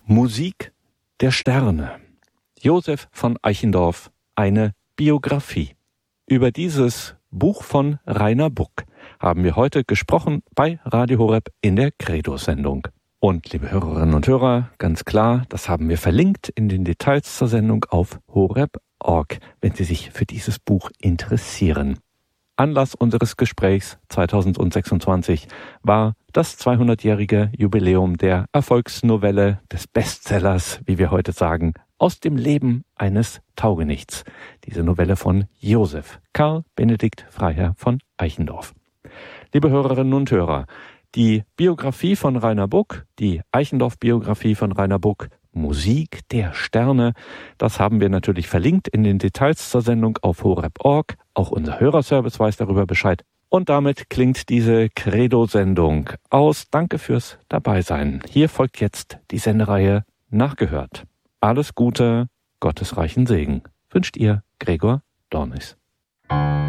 Musik der Sterne. Josef von Eichendorff, eine Biografie. Über dieses Buch von Rainer Buck haben wir heute gesprochen bei Radio Horeb in der Credo-Sendung. Und liebe Hörerinnen und Hörer, ganz klar, das haben wir verlinkt in den Details zur Sendung auf horeb.org, wenn Sie sich für dieses Buch interessieren. Anlass unseres Gesprächs 2026 war das 200-jährige Jubiläum der Erfolgsnovelle, des Bestsellers, wie wir heute sagen, aus dem Leben eines Taugenichts. Diese Novelle von Josef Karl Benedikt Freiherr von Eichendorff. Liebe Hörerinnen und Hörer, die Biografie von Rainer Buck, die Eichendorff-Biografie von Rainer Buck, Musik der Sterne, das haben wir natürlich verlinkt in den Details zur Sendung auf horeb.org. Auch unser Hörerservice weiß darüber Bescheid. Und damit klingt diese Credo-Sendung aus. Danke fürs Dabeisein. Hier folgt jetzt die Sendereihe Nachgehört. Alles Gute, Gottes reichen Segen wünscht ihr Gregor Dornis.